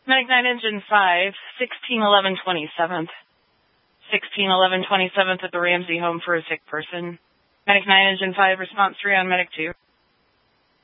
Medic 9 Engine 5, 161127th. 161127th at the Ramsey home for a sick person. Medic 9 Engine 5, response 3 on Medic 2.